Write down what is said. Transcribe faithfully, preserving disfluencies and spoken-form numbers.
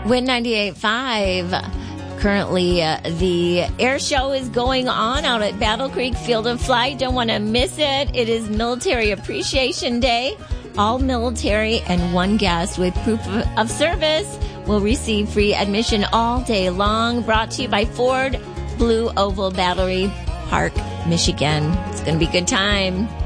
Win ninety-eight point five. Currently, uh, the air show is going on out at Battle Creek Field of Flight. Don't want to miss it. It is Military Appreciation Day. All military and one guest with proof of, of service will receive free admission all day long. Brought to you by Ford, Blue Oval Battery Park, Michigan. It's going to be a good time.